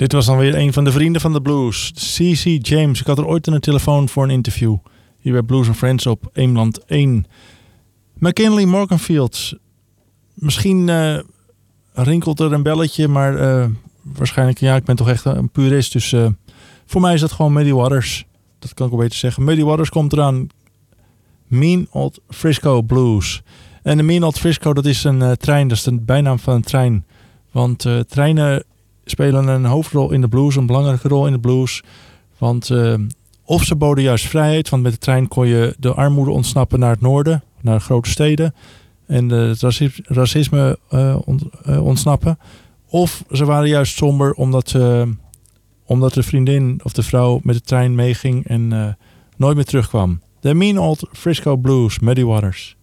Dit was dan weer een van de vrienden van de blues. C.C. James. Ik had er ooit aan de telefoon voor een interview. Hier bij Blues & Friends op Eemland 1. McKinley Morganfield. Misschien rinkelt er een belletje, maar waarschijnlijk, ja, ik ben toch echt een purist. Dus voor mij is dat gewoon Muddy Waters. Dat kan ik wel beter zeggen. Muddy Waters komt eraan. Mean Old Frisco Blues. En de Mean Old Frisco, dat is een trein. Dat is de bijnaam van een trein. Want treinen spelen een hoofdrol in de blues, een belangrijke rol in de blues. Want of ze boden juist vrijheid, want met de trein kon je de armoede ontsnappen naar het noorden, naar de grote steden. En het racisme ontsnappen. Of ze waren juist somber omdat de vriendin of de vrouw met de trein meeging en nooit meer terugkwam. The Mean Old Frisco Blues, Muddy Waters.